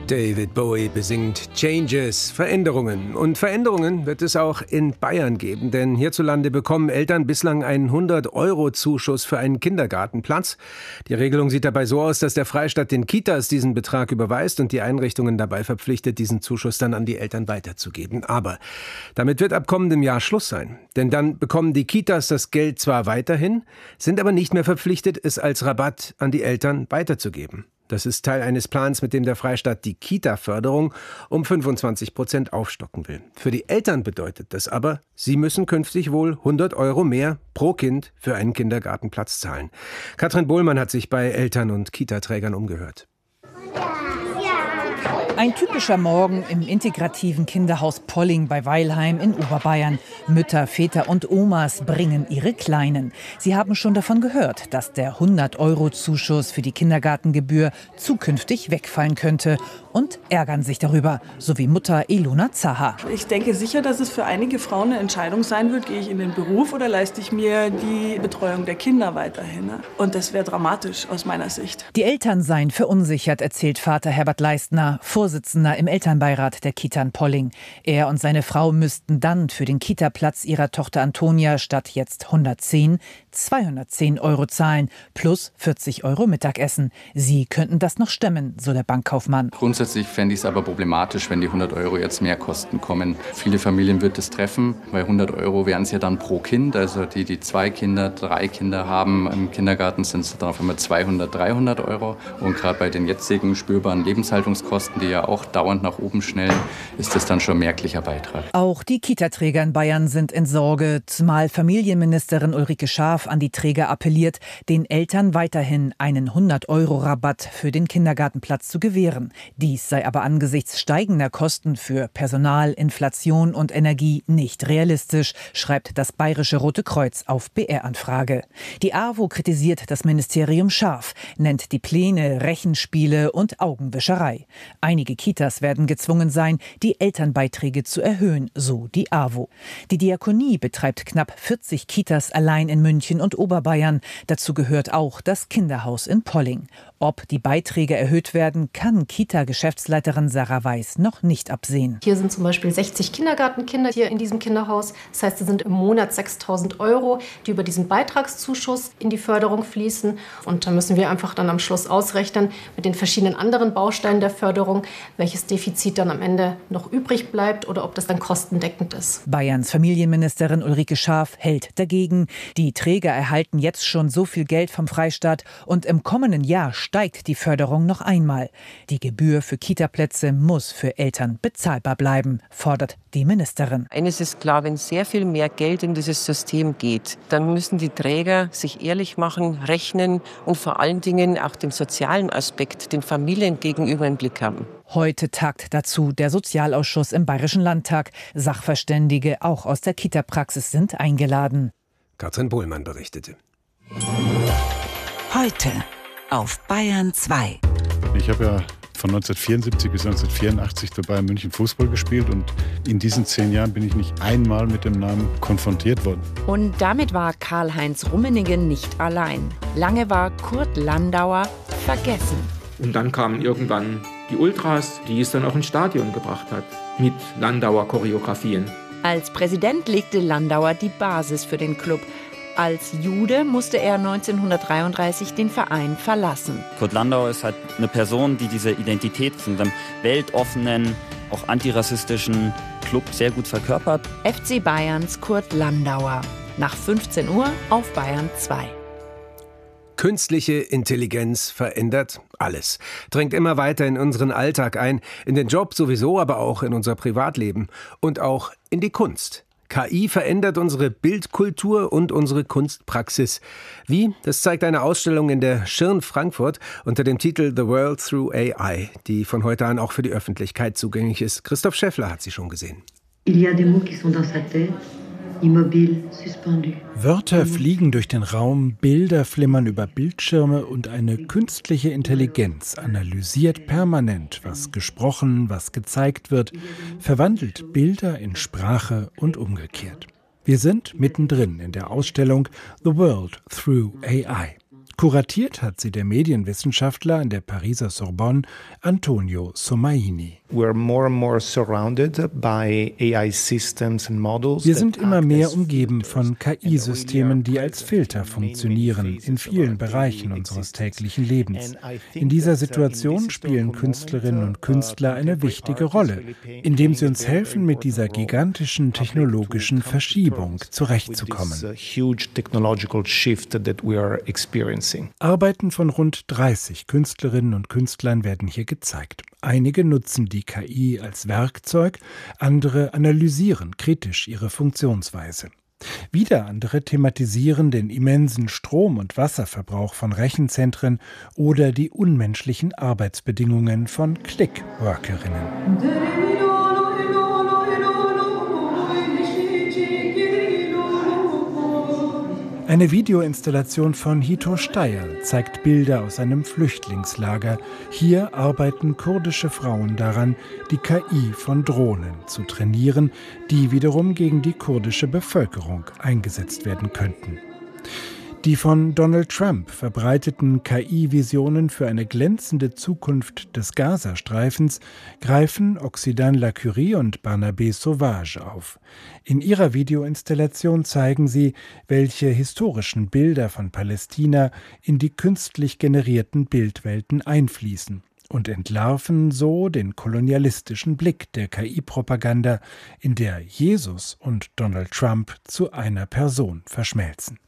David Bowie besingt Changes, Veränderungen. Und Veränderungen wird es auch in Bayern geben, denn hierzulande bekommen Eltern bislang einen 100-Euro-Zuschuss für einen Kindergartenplatz. Die Regelung sieht dabei so aus, dass der Freistaat den Kitas diesen Betrag überweist und die Einrichtungen dabei verpflichtet, diesen Zuschuss dann an die Eltern weiterzugeben. Aber damit wird ab kommendem Jahr Schluss sein. Denn dann bekommen die Kitas das Geld zwar weiterhin, sind aber nicht mehr verpflichtet, es als Rabatt an die Eltern weiterzugeben. Das ist Teil eines Plans, mit dem der Freistaat die Kita-Förderung um 25% aufstocken will. Für die Eltern bedeutet das aber, sie müssen künftig wohl 100 Euro mehr pro Kind für einen Kindergartenplatz zahlen. Katrin Bohlmann hat sich bei Eltern und Kitaträgern umgehört. Ein typischer Morgen im integrativen Kinderhaus Polling bei Weilheim in Oberbayern. Mütter, Väter und Omas bringen ihre Kleinen. Sie haben schon davon gehört, dass der 100-Euro-Zuschuss für die Kindergartengebühr zukünftig wegfallen könnte und ärgern sich darüber, so wie Mutter Ilona Zaha. Ich denke sicher, dass es für einige Frauen eine Entscheidung sein wird, gehe ich in den Beruf oder leiste ich mir die Betreuung der Kinder weiterhin. Und das wäre dramatisch aus meiner Sicht. Die Eltern seien verunsichert, erzählt Vater Herbert Leistner, Vorsitzender im Elternbeirat der Kita in Polling. Er und seine Frau müssten dann für den Kitaplatz ihrer Tochter Antonia statt jetzt 110, 210 Euro zahlen, plus 40 Euro Mittagessen. Sie könnten das noch stemmen, so der Bankkaufmann. Grundsätzlich fände ich es aber problematisch, wenn die 100 Euro jetzt mehr Kosten kommen. Viele Familien wird es treffen, weil 100 Euro wären es ja dann pro Kind. Also die 2 Kinder, 3 Kinder haben im Kindergarten, sind es dann auf einmal 200, 300 Euro. Und gerade bei den jetzigen spürbaren Lebenshaltungskosten, die ja auch dauernd nach oben schnellen, ist das dann schon ein merklicher Beitrag. Auch die Kitaträger in Bayern sind in Sorge, zumal Familienministerin Ulrike Schaaf an die Träger appelliert, den Eltern weiterhin einen 100-Euro-Rabatt für den Kindergartenplatz zu gewähren. Dies sei aber angesichts steigender Kosten für Personal, Inflation und Energie nicht realistisch, schreibt das Bayerische Rote Kreuz auf BR-Anfrage. Die AWO kritisiert das Ministerium scharf, nennt die Pläne Rechenspiele und Augenwischerei. Einige Kitas werden gezwungen sein, die Elternbeiträge zu erhöhen, so die AWO. Die Diakonie betreibt knapp 40 Kitas allein in München und Oberbayern. Dazu gehört auch das Kinderhaus in Polling. Ob die Beiträge erhöht werden, kann Kita-Geschäftsleiterin Sarah Weiß noch nicht absehen. Hier sind zum Beispiel 60 Kindergartenkinder hier in diesem Kinderhaus. Das heißt, es sind im Monat 6.000 Euro, die über diesen Beitragszuschuss in die Förderung fließen. Und da müssen wir einfach dann am Schluss ausrechnen mit den verschiedenen anderen Bausteinen der Förderung, welches Defizit dann am Ende noch übrig bleibt oder ob das dann kostendeckend ist. Bayerns Familienministerin Ulrike Schaaf hält dagegen. Die Träger erhalten jetzt schon so viel Geld vom Freistaat und im kommenden Jahr steigt die Förderung noch einmal. Die Gebühr für Kitaplätze muss für Eltern bezahlbar bleiben, fordert die Ministerin. Eines ist klar, wenn sehr viel mehr Geld in dieses System geht, dann müssen die Träger sich ehrlich machen, rechnen und vor allen Dingen auch den sozialen Aspekt den Familien gegenüber im Blick haben. Heute tagt dazu der Sozialausschuss im Bayerischen Landtag. Sachverständige auch aus der Kita-Praxis sind eingeladen. Katrin Bohlmann berichtete. Heute auf Bayern 2. Ich habe ja von 1974 bis 1984 für Bayern München Fußball gespielt und in diesen 10 Jahren bin ich nicht einmal mit dem Namen konfrontiert worden. Und damit war Karl-Heinz Rummenigge nicht allein. Lange war Kurt Landauer vergessen. Und dann kamen irgendwann die Ultras, die es dann auch ins Stadion gebracht hat, mit Landauer Choreografien. Als Präsident legte Landauer die Basis für den Club. Als Jude musste er 1933 den Verein verlassen. Kurt Landauer ist halt eine Person, die diese Identität von einem weltoffenen, auch antirassistischen Club sehr gut verkörpert. FC Bayerns Kurt Landauer. Nach 15 Uhr auf Bayern 2. Künstliche Intelligenz verändert alles, dringt immer weiter in unseren Alltag ein, in den Job sowieso, aber auch in unser Privatleben und auch in die Kunst. KI verändert unsere Bildkultur und unsere Kunstpraxis. Wie? Das zeigt eine Ausstellung in der Schirn Frankfurt unter dem Titel The World Through AI, die von heute an auch für die Öffentlichkeit zugänglich ist. Christoph Scheffler hat sie schon gesehen. Il y a des mots qui sont dans sa tête. Immobile, suspendu. Wörter fliegen durch den Raum, Bilder flimmern über Bildschirme und eine künstliche Intelligenz analysiert permanent, was gesprochen, was gezeigt wird, verwandelt Bilder in Sprache und umgekehrt. Wir sind mittendrin in der Ausstellung The World Through AI. Kuratiert hat sie der Medienwissenschaftler an der Pariser Sorbonne Antonio Somaini. Wir sind immer mehr umgeben von KI-Systemen, die als Filter funktionieren in vielen Bereichen unseres täglichen Lebens. In dieser Situation spielen Künstlerinnen und Künstler eine wichtige Rolle, indem sie uns helfen, mit dieser gigantischen technologischen Verschiebung zurechtzukommen. Arbeiten von rund 30 Künstlerinnen und Künstlern werden hier gezeigt. Einige nutzen die KI als Werkzeug, andere analysieren kritisch ihre Funktionsweise. Wieder andere thematisieren den immensen Strom- und Wasserverbrauch von Rechenzentren oder die unmenschlichen Arbeitsbedingungen von Click-Workerinnen. Eine Videoinstallation von Hito Steyerl zeigt Bilder aus einem Flüchtlingslager. Hier arbeiten kurdische Frauen daran, die KI von Drohnen zu trainieren, die wiederum gegen die kurdische Bevölkerung eingesetzt werden könnten. Die von Donald Trump verbreiteten KI-Visionen für eine glänzende Zukunft des Gazastreifens greifen Oxydane Lacurie und Barnabé Sauvage auf. In ihrer Videoinstallation zeigen sie, welche historischen Bilder von Palästina in die künstlich generierten Bildwelten einfließen und entlarven so den kolonialistischen Blick der KI-Propaganda, in der Jesus und Donald Trump zu einer Person verschmelzen.